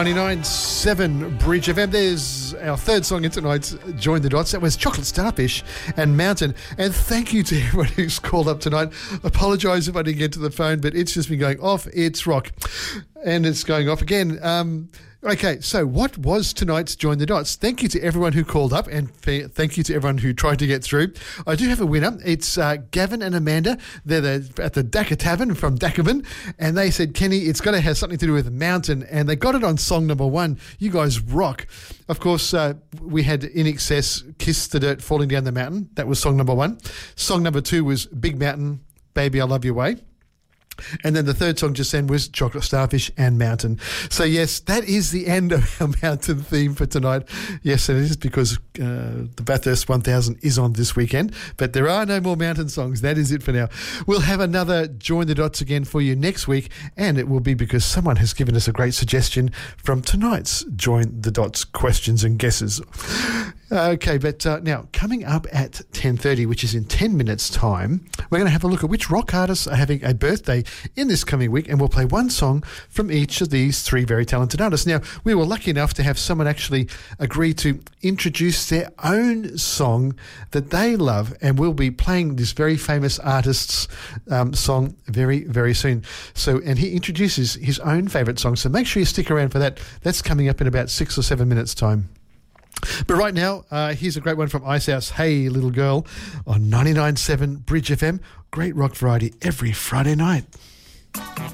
99.7 Bridge FM. There's our third song in tonight's Join the Dots. That was Chocolate Starfish and Mountain. And thank you to everyone who's called up tonight. Apologise if I didn't get to the phone, but it's just been going off. It's rock. And it's going off again. Okay, so what was tonight's Join the Dots? Thank you to everyone who called up and thank you to everyone who tried to get through. I do have a winner. It's Gavin and Amanda. They're at the Dakar Tavern from Dakavan, and they said, Kenny, it's got to have something to do with a mountain, and they got it on song number 1. You guys rock. Of course, we had In Excess, Kiss the Dirt, Falling Down the Mountain. That was song number 1. Song number 2 was Big Mountain, Baby I Love Your Way. And then the third song just then was Chocolate Starfish and Mountain. So, yes, that is the end of our mountain theme for tonight. Yes, it is because the Bathurst 1000 is on this weekend. But there are no more mountain songs. That is it for now. We'll have another Join the Dots again for you next week. And it will be because someone has given us a great suggestion from tonight's Join the Dots questions and guesses. Okay, but now coming up at 10:30, which is in 10 minutes' time, we're going to have a look at which rock artists are having a birthday in this coming week, and we'll play one song from each of these 3 very talented artists. Now, we were lucky enough to have someone actually agree to introduce their own song that they love, and we'll be playing this very famous artist's song very, very soon. So, and he introduces his own favourite song, so make sure you stick around for that. That's coming up in about 6 or 7 minutes' time. But right now, here's a great one from Icehouse, Hey Little Girl, on 99.7 Bridge FM. Great rock variety every Friday night.